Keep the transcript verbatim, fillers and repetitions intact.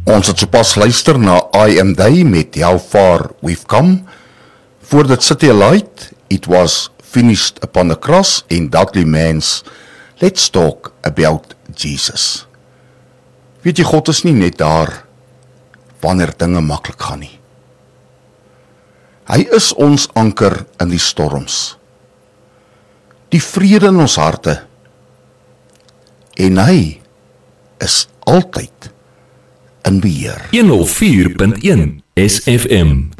Ons het sopas luister na I Am They met How Far We've Come. Voor dit City Light, It Was Finished Upon the Cross en Dudley Mans, Let's Talk About Jesus. Weet jy, God is nie net daar wanneer dinge maklik gaan nie. Hy is ons anker in die storms, die vrede in ons harte, en hy is altyd in beheer. honderd vier punt een S F M